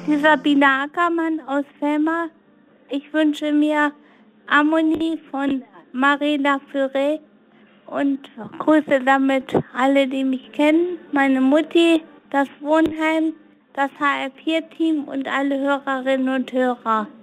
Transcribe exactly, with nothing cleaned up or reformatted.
die Sabine Ackermann aus Felmer. Ich wünsche mir Harmonie von Marina Furet und grüße damit alle, die mich kennen, meine Mutti, das Wohnheim, das H R vier Team und alle Hörerinnen und Hörer.